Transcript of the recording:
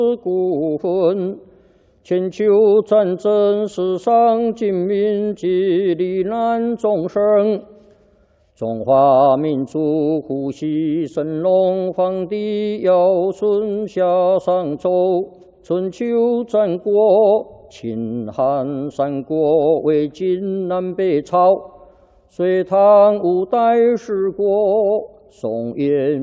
孤魂。千秋战争，世上尽民及罹难众生。中华民族呼吸神龙，皇帝尧舜夏商周。春秋战国，秦汉三国，魏晋南北朝。隋唐五代十国，宋元